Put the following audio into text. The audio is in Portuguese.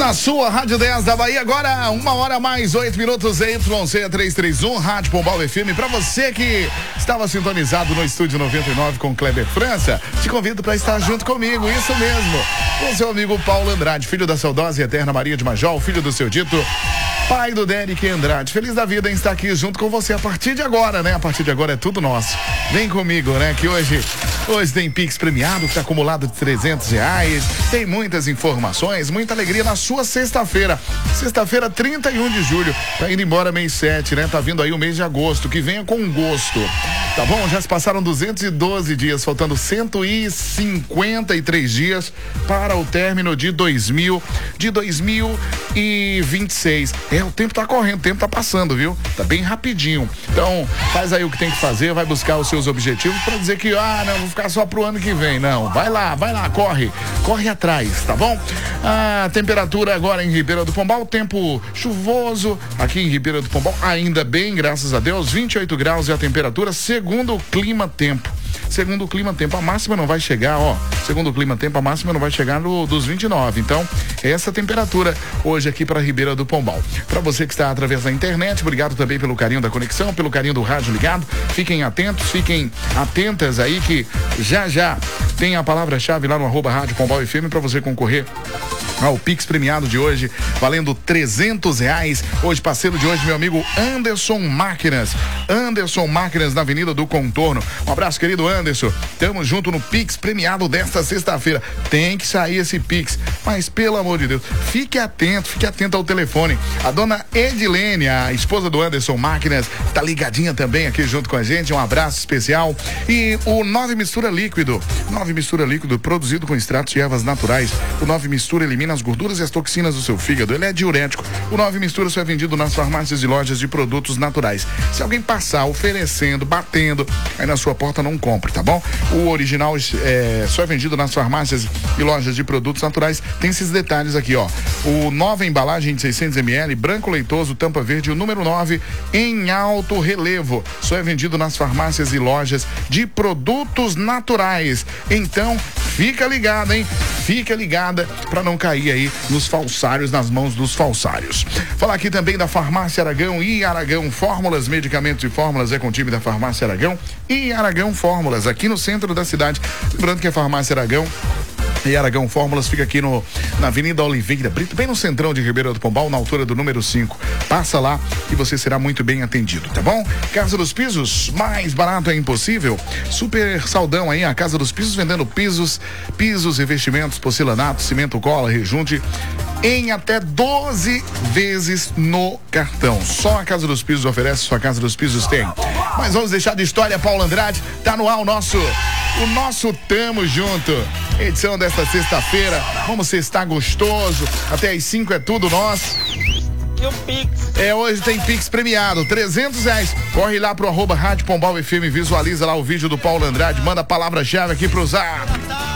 Na sua Rádio 10 da Bahia, agora 1h mais 8 minutos, YC 331, Rádio Pombal FM. Pra você que estava sintonizado no Estúdio 99 com Kleber França, te convido para estar junto comigo, isso mesmo, com seu amigo Paulo Andrade, filho da saudosa e eterna Maria de Majol, filho do seu dito pai do Derek Andrade. Feliz da vida em estar aqui junto com você a partir de agora, né? A partir de agora é tudo nosso. Vem comigo, né? Que hoje tem Pix premiado, que tá acumulado de R$300. Tem muitas informações, muita alegria na sua sexta-feira. Sexta-feira, 31 de julho. Tá indo embora mês 7, né? Tá vindo aí o mês de agosto, que venha com gosto. Tá bom? Já se passaram 212 dias, faltando 153 dias para o término de 2026. O tempo tá correndo, o tempo tá passando, viu? Tá bem rapidinho. Então, faz aí o que tem que fazer, vai buscar os seus objetivos para dizer que, não, vou ficar só pro ano que vem. Não, vai lá, corre atrás, tá bom? A temperatura agora em Ribeira do Pombal, tempo chuvoso aqui em Ribeira do Pombal, ainda bem, graças a Deus, 28 graus é a temperatura, segundo o clima-tempo. Segundo o clima-tempo, a máxima não vai chegar, segundo o clima-tempo, a máxima não vai chegar dos 29. Então, essa temperatura hoje aqui para Ribeira do Pombal. Para você que está através da internet, obrigado também pelo carinho da conexão, pelo carinho do rádio ligado. Fiquem atentos, fiquem atentas aí que já tem a palavra-chave lá no @Rádio Pombal FM para você concorrer ao Pix premiado de hoje, valendo R$300. Hoje, parceiro de hoje, meu amigo Anderson Máquinas. Anderson Máquinas na Avenida do Contorno. Um abraço, querido Anderson. Tamo junto no Pix premiado desta sexta-feira. Tem que sair esse Pix, mas pelo amor de Deus, fique atento ao telefone. A dona Edilene, a esposa do Anderson Máquinas, tá ligadinha também aqui junto com a gente. Um abraço especial. E o 9 Mistura Líquido. 9 Mistura Líquido, produzido com extratos de ervas naturais. O 9 Mistura elimina as gorduras e as toxinas do seu fígado. Ele é diurético. O 9 Mistura só é vendido nas farmácias e lojas de produtos naturais. Se alguém passar oferecendo, batendo, aí na sua porta não compre, tá bom? O original só é vendido nas farmácias e lojas de produtos naturais. Tem esses detalhes aqui, O nova embalagem de 600 ml, branco leitoso, tampa verde, o número 9 em alto relevo. Só é vendido nas farmácias e lojas de produtos naturais. Então, fica ligado, hein? Fica ligada para não cair aí nos falsários, nas mãos dos falsários. Falar aqui também da Farmácia Aragão e Aragão Fórmulas, medicamentos e fórmulas é com o time da Farmácia Aragão e Aragão Fórmulas, aqui no centro da cidade. Lembrando que a Farmácia Aragão e Aragão Fórmulas fica aqui na Avenida Oliveira Brito, bem no centrão de Ribeira do Pombal, na altura do número 5. Passa lá e você será muito bem atendido, tá bom? Casa dos Pisos, mais barato é impossível. Super saldão aí, a Casa dos Pisos vendendo pisos, revestimentos, porcelanato, cimento, cola, rejunte, em até 12 vezes no cartão. Só a Casa dos Pisos oferece, só a Casa dos Pisos tem. Mas vamos deixar de história, Paulo Andrade, tá no ar o nosso Tamo Junto, edição desta sexta-feira. Vamos sextar gostoso, até às 5 é tudo nosso. E o Pix? Hoje tem Pix premiado, R$300. Corre lá pro @Rádio Pombal FM, visualiza lá o vídeo do Paulo Andrade, manda a palavra-chave aqui pro Zap.